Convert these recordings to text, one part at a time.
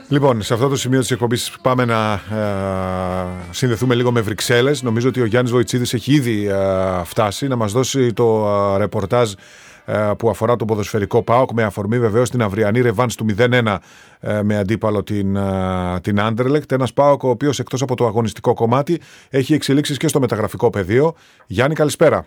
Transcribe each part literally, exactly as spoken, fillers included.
Λοιπόν, σε αυτό το σημείο της εκπομπής πάμε να ε, συνδεθούμε λίγο με Βρυξέλλες. Νομίζω ότι ο Γιάννης Βοητσίδης έχει ήδη ε, φτάσει να μας δώσει το ε, ρεπορτάζ ε, που αφορά το ποδοσφαιρικό ΠΑΟΚ, με αφορμή βεβαίως την αυριανή ρεβάνς του μηδέν ένα ε, με αντίπαλο την, ε, την Άντερλεκτ. Ένας ΠΑΟΚ ο οποίος εκτός από το αγωνιστικό κομμάτι έχει εξελίξεις και στο μεταγραφικό πεδίο. Γιάννη, καλησπέρα.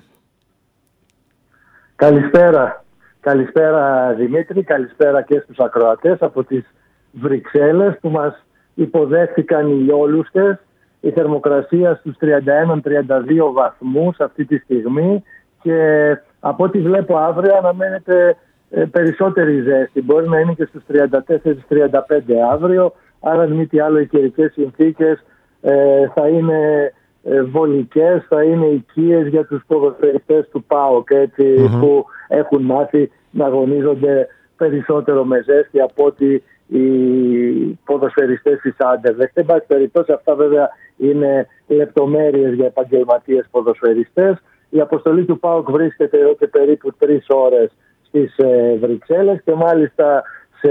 Καλησπέρα. Καλησπέρα Δημήτρη, καλησπέρα και στους ακροατές από τις Βρυξέλλες που μας υποδέχτηκαν οι Ιόλουστες. Η θερμοκρασία στους τριάντα ένα με τριάντα δύο βαθμούς αυτή τη στιγμή και από ό,τι βλέπω αύριο αναμένεται περισσότερη ζέστη. Μπορεί να είναι και στους τριάντα τέσσερα με τριάντα πέντε αύριο, άρα μη τι άλλο οι καιρικές συνθήκες ε, θα είναι ε, βολικές, θα είναι οικίες για τους ποδοσφαιριστές του ΠΑΟΚ, έτσι, mm-hmm. που έχουν μάθει να αγωνίζονται περισσότερο με ζέστη από ότι οι ποδοσφαιριστές της Άντερλεκτ. Εν πάση περιπτώσει, αυτά βέβαια είναι λεπτομέρειες για επαγγελματίες ποδοσφαιριστές. Η αποστολή του ΠΑΟΚ βρίσκεται εδώ και περίπου τρεις ώρες στις ε, Βρυξέλλες και μάλιστα σε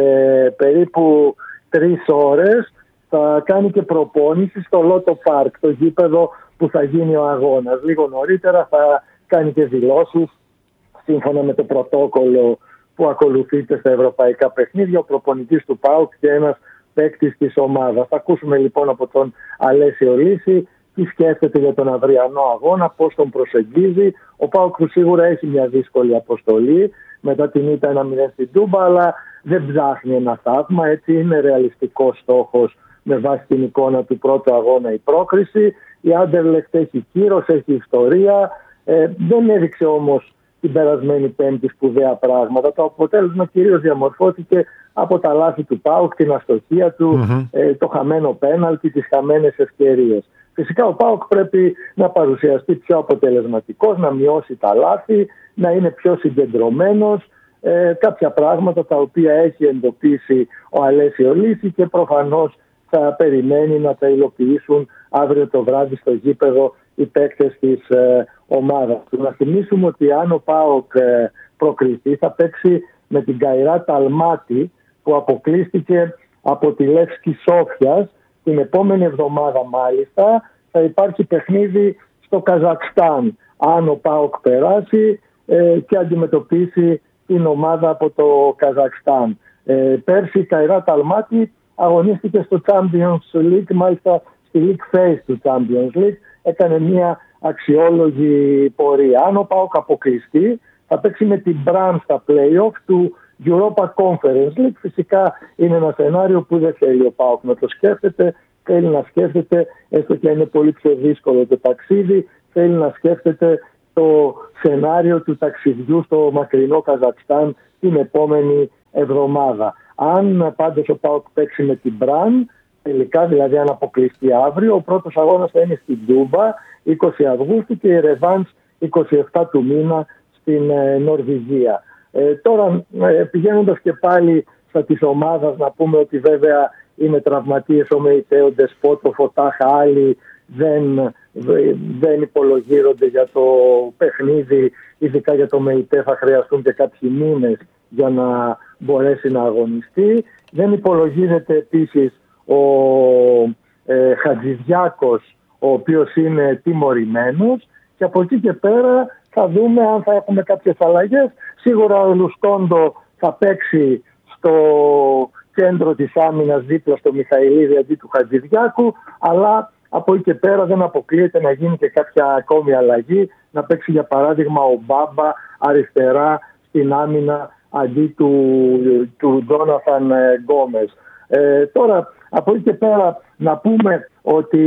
περίπου τρεις ώρες θα κάνει και προπόνηση στο Λότο Πάρκ, το γήπεδο που θα γίνει ο αγώνας. Λίγο νωρίτερα θα κάνει και δηλώσεις σύμφωνα με το πρωτόκολλο που ακολουθείται στα ευρωπαϊκά παιχνίδια, ο προπονητής του ΠΑΟΚ και ένας παίκτης της ομάδας. Θα ακούσουμε λοιπόν από τον Αλέσιο Λύση τι σκέφτεται για τον αυριανό αγώνα, πώς τον προσεγγίζει. Ο ΠΑΟΚ που σίγουρα έχει μια δύσκολη αποστολή μετά την ήττα ένα μηδέν στην Τούμπα, αλλά δεν ψάχνει ένα θαύμα, έτσι είναι ρεαλιστικός στόχος με βάση την εικόνα του πρώτου αγώνα η πρόκριση. Η Άντερλεκτ έχει κύρος, έχει ιστορία, ε, δεν έδειξε όμως την περασμένη Πέμπτη σπουδαία πράγματα. Το αποτέλεσμα κυρίως διαμορφώθηκε από τα λάθη του ΠΑΟΚ, την αστοχία του, mm-hmm. ε, το χαμένο πέναλτι, τις χαμένες ευκαιρίες. Φυσικά ο ΠΑΟΚ πρέπει να παρουσιαστεί πιο αποτελεσματικός, να μειώσει τα λάθη, να είναι πιο συγκεντρωμένος, ε, κάποια πράγματα τα οποία έχει εντοπίσει ο Αλέσιο Λύση και προφανώς θα περιμένει να τα υλοποιήσουν αύριο το βράδυ στο γήπεδο οι παίκτες της ε, ομάδας. Να θυμίσουμε ότι αν ο ΠΑΟΚ ε, προκριθεί θα παίξει με την Καϊράτ Αλμάτι που αποκλείστηκε από τη Λεύσκη Σόφιας. Την επόμενη εβδομάδα μάλιστα θα υπάρχει παιχνίδι στο Καζακστάν αν ο ΠΑΟΚ περάσει ε, και αντιμετωπίσει την ομάδα από το Καζακστάν. Ε, πέρσι η Καϊράτ Αλμάτι αγωνίστηκε στο Champions League, μάλιστα στη League Phase του Champions League, έκανε μια αξιόλογη πορεία. Αν ο ΠΑΟΚ αποκλειστεί θα παίξει με την Μπραν στα play-off του Europa Conference League. Φυσικά είναι ένα σενάριο που δεν θέλει ο ΠΑΟΚ να το σκέφτεται, θέλει να σκέφτεται, έστω και είναι πολύ πιο δύσκολο το ταξίδι, θέλει να σκέφτεται το σενάριο του ταξιδιού στο μακρινό Καζακστάν την επόμενη εβδομάδα. Αν πάντως ο ΠΑΟΚ παίξει με την Μπραν, τελικά δηλαδή αν αποκλειστεί αύριο, ο πρώτος αγώνας θα είναι στην Τούμπα είκοσι Αυγούστου και η ρεβάνς είκοσι επτά του μήνα στην ε, Νορβηγία. Ε, τώρα ε, πηγαίνοντας και πάλι στα της ομάδας να πούμε ότι βέβαια είναι τραυματίες ο ΜΕΙΤΕ, ο Ντεσπότ, ο Φωτάχα, άλλοι δεν, δεν υπολογίζονται για το παιχνίδι, ειδικά για το ΜΕΙΤΕ θα χρειαστούν και κάποιοι μήνες για να μπορέσει να αγωνιστεί. Δεν υπολογίζεται επίσης ο ε, Χατζηδιάκος, ο οποίος είναι τιμωρημένος, και από εκεί και πέρα θα δούμε αν θα έχουμε κάποιες αλλαγές. Σίγουρα ο Λουσκόντο θα παίξει στο κέντρο της άμυνας δίπλα στο Μιχαηλίδη αντί του Χατζηδιάκου, αλλά από εκεί και πέρα δεν αποκλείεται να γίνει και κάποια ακόμη αλλαγή, να παίξει για παράδειγμα ο Μπάμπα αριστερά στην άμυνα αντί του, του Τζόναθαν Γκόμες. Ε, τώρα από εκεί και πέρα να πούμε ότι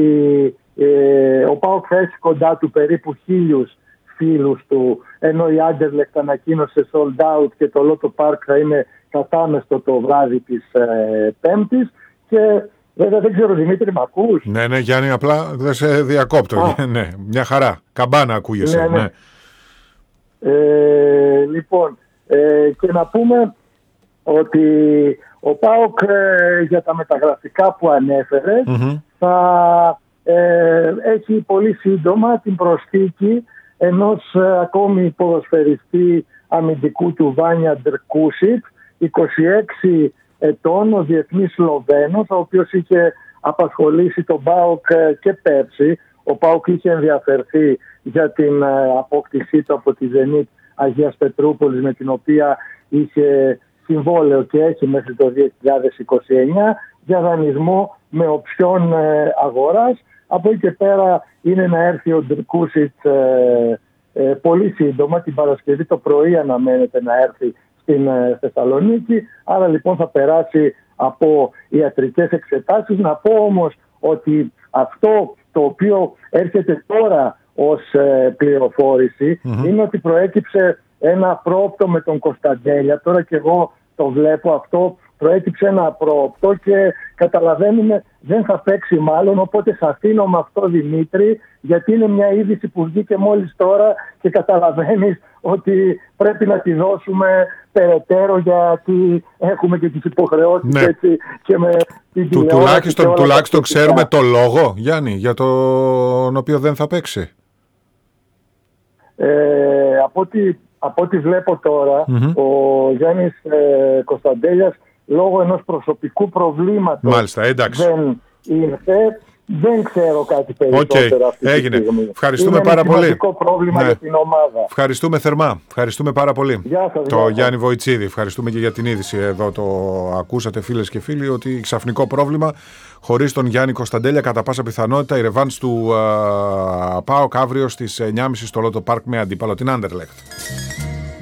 ε, ο ΠΑΟΚ θα έχει κοντά του περίπου χίλιους φίλους του, ενώ η Άντερλεκτ ανακοίνωσε sold out και το Λότο Πάρκ θα είναι κατάμεστο το βράδυ της ε, Πέμπτης. Και βέβαια δεν ξέρω Δημήτρη, μ' ακούς? Ναι, ναι Γιάννη, απλά δεν σε διακόπτω. Ναι, μια χαρά, καμπάνα ακούγεσαι. Ναι, ναι. Ναι. Ε, λοιπόν, ε, και να πούμε ότι ο ΠΑΟΚ ε, για τα μεταγραφικά που ανέφερε mm-hmm. θα ε, έχει πολύ σύντομα την προσθήκη ενός ε, ακόμη ποδοσφαιριστή αμυντικού του Βάνια Ντερκούσιτ, είκοσι έξι ετών, ο διεθνής Σλοβαίνος, ο οποίος είχε απασχολήσει τον ΠΑΟΚ και πέρσι. Ο ΠΑΟΚ είχε ενδιαφερθεί για την απόκτησή του από τη Zenit Αγίας Πετρούπολης, με την οποία είχε συμβόλαιο και έχει μέχρι το δύο χιλιάδες είκοσι εννιά για δανεισμό με οψιόν αγοράς. Από εκεί και πέρα είναι να έρθει ο Ντρκούσιτς ε, ε, πολύ σύντομα, την Παρασκευή το πρωί αναμένεται να έρθει στην ε, Θεσσαλονίκη. Άρα λοιπόν θα περάσει από ιατρικές εξετάσεις. Να πω όμως ότι αυτό το οποίο έρχεται τώρα ως ε, πληροφόρηση mm-hmm. είναι ότι προέκυψε ένα πρόοπτο με τον Κωνσταντέλια. Τώρα και εγώ το βλέπω αυτό, προέκυψε ένα πρόοπτο και καταλαβαίνουμε δεν θα παίξει μάλλον, οπότε θα αφήνω με αυτό, Δημήτρη, γιατί είναι μια είδηση που βγήκε μόλις τώρα και καταλαβαίνεις ότι πρέπει να τη δώσουμε περαιτέρω, γιατί έχουμε και τις υποχρεώσεις, ναι. Έτσι, και με την Του, τουλάχιστον τουλάχιστον ξέρουμε το λόγο, Γιάννη, για τον οποίο δεν θα παίξει. Ε, από ό,τι Από ό,τι βλέπω τώρα, mm-hmm. ο Γιάννης ε, Κωνσταντέλιας λόγω ενός προσωπικού προβλήματος Μάλιστα, δεν ήρθε. Δεν ξέρω κάτι περισσότερο okay. αυτή Έγινε. τη στιγμή. Ευχαριστούμε είναι πάρα ένα πολύ. σημαντικό πρόβλημα ναι. για την ομάδα. Ευχαριστούμε θερμά. Ευχαριστούμε πάρα πολύ. Γεια σας, το γεια Γιάννη Βοητσίδη. Ευχαριστούμε και για την είδηση. Εδώ το ακούσατε, φίλες και φίλοι, ότι ξαφνικό πρόβλημα χωρίς τον Γιάννη Κωνσταντέλια. Κατά πάσα πιθανότητα η ρεβάνς του uh, ΠΑΟΚ αύριο στις εννιά και μισή στο Λότο Πάρκ με αντίπαλο την Άντερλεχτ.